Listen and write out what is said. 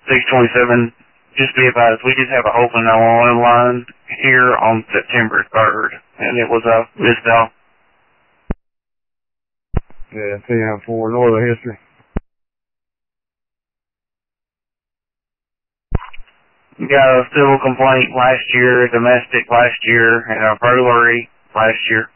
627. Just be advised, we just have an open 911 line here on September 3rd, and it was a misdial. Yeah, TM4, Northern History. Got a civil complaint last year, domestic last year, and a burglary last year.